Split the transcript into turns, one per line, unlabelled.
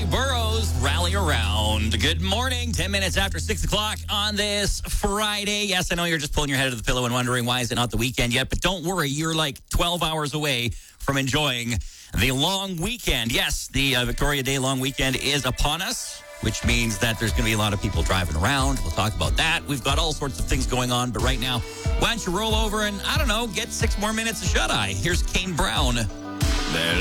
Burrows, rally around. Good morning. 10 minutes after 6 o'clock on this Friday. Yes, I know you're just pulling your head to the pillow and wondering why is it not the weekend yet, but don't worry. You're like 12 hours away from enjoying the long weekend. Yes, the Victoria Day long weekend is upon us, which means that there's going to be a lot of people driving around. We'll talk about that. We've got all sorts of things going on, but right now, why don't you roll over and, I don't know, get 6 more minutes of shut-eye. Here's Kane Brown.